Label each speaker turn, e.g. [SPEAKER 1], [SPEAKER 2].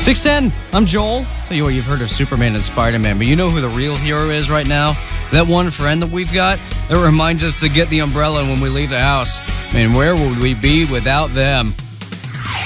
[SPEAKER 1] 610, I'm Joel. Tell you what, you've heard of Superman and Spider-Man, but you know who the real hero is right now? That one friend that we've got that reminds us to get the umbrella when we leave the house. Man, where would we be without them?